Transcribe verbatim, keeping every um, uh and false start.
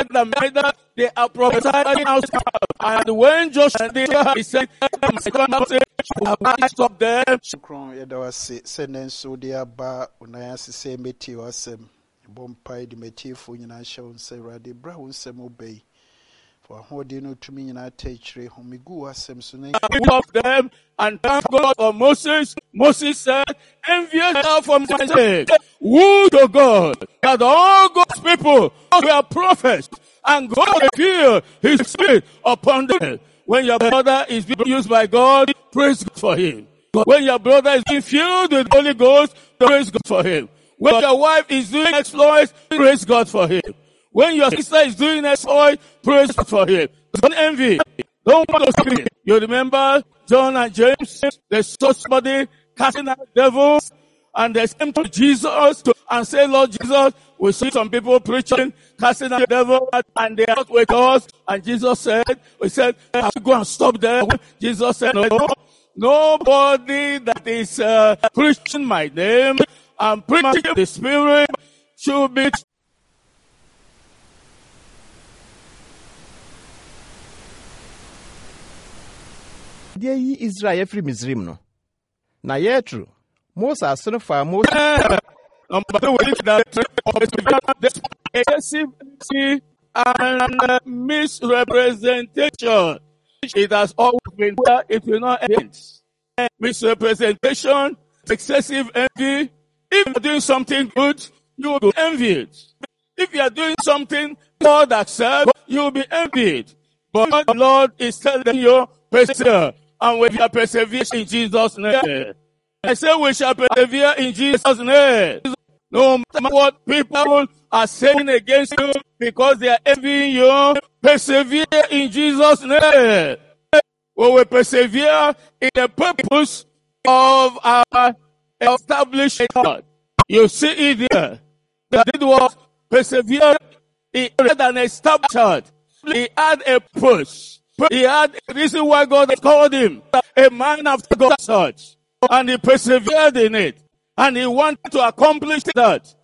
them, they are prophesying outside. And when Joshua did, he said, I stop them. Kron yɛda wase sɛ ne nso de aba onan ase sɛ meti wasɛm bɔ mpae de metiefo nyinaa hyɛ wo nsɛ Awurade bra wo nsɛm obɛyi for ahoɔden no tumi nyinaa ta akyire ho megu wasɛm so na of them and thank God for Moses. Moses said, envious thou from my sake. Woe to God that all God's people were prophets and God revealed his spirit upon them. When your brother is being used by God, praise God for him. When your brother is being filled with the Holy Ghost, praise God for him. When your wife is doing exploits, praise God for him. When your sister is doing exploits, praise God for him. Don't envy. Don't want to speak. You remember John and James, they saw somebody casting out devils, and they came to Jesus to, and say, Lord Jesus, we see some people preaching, casting out devils, and they are not with us. And Jesus said, we said, I will go and stop them. Jesus said, no, nobody that is uh, preaching my name and preaching the Spirit should be deɛ yi Israel efiri Misrim no. Na Yetro, Moses asoro fa Moses excessive and misrepresentation. It has always been there, it will not end. Misrepresentation, excessive envy. If you're doing something good, you will be envied. If you are doing something God accepts, you will be envied. But the Lord is telling you, persevere. And we shall persevere in Jesus' name. I say we shall persevere in Jesus' name. No matter what people are saying against you because they are envying you, persevere in Jesus' name. We will persevere in the purpose of our established God. You see it there. That it was persevere. He had an established God. He had a purpose. He had a reason why God had called him a man after God's heart. And he persevered in it. And he wanted to accomplish that.